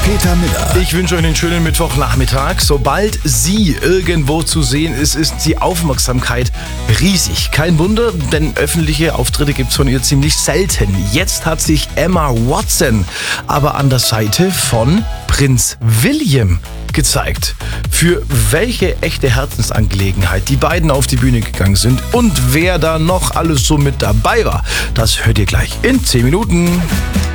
Peter Miller. Ich wünsche euch einen schönen Mittwochnachmittag. Sobald sie irgendwo zu sehen ist die Aufmerksamkeit riesig. Kein Wunder, denn öffentliche Auftritte gibt es von ihr ziemlich selten. Jetzt hat sich Emma Watson aber an der Seite von Prinz William gezeigt. Für welche echte Herzensangelegenheit die beiden auf die Bühne gegangen sind und wer da noch alles so mit dabei war, das hört ihr gleich in 10 Minuten.